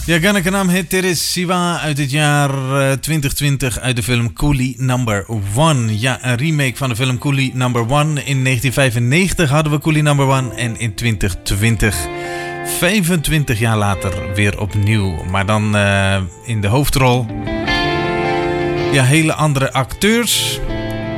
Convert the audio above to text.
Ja, Gannakanam hit Tere Siva uit het jaar 2020 uit de film Coolie Number 1. Ja, een remake van de film Coolie Number 1. In 1995 hadden we Coolie Number 1 en in 2020, 25 jaar later, weer opnieuw. Maar dan in de hoofdrol, ja, hele andere acteurs.